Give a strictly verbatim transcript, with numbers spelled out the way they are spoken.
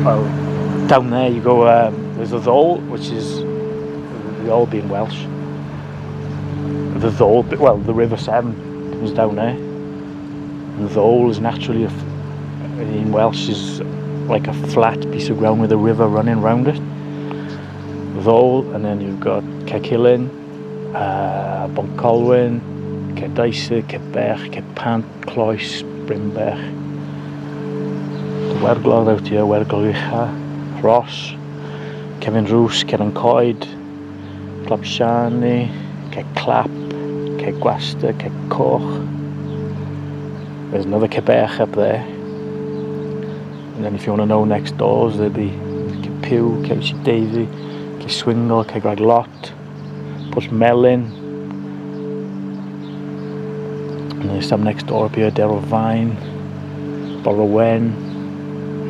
well, down there you go, um, there's the Ddowle, which is, the all being Welsh. The Ddowle, well, the River Severn comes down there. And the Ddowle is naturally, a, in Welsh, is like a flat piece of ground with a river running around it. The Ddowle, and then you've got Cegilyn, uh, Boncolwyn, Cerdeisig, Cerbech, Cerpant, Cloes, Brimberg. The Werglog out here, Werglog Ucha, Ross, Kevin Roos, Kevin Coed, Clopshani, Cerclap, Cergwasta, Cercoch. There's another Cerbech up there. And then if you want to know next doors, there'll be Cerpew, Cewsig Davy, Swingle, Cergrag Lot, Pwllmelyn. And there's some next door up here, Derrell Vine, Borrowen,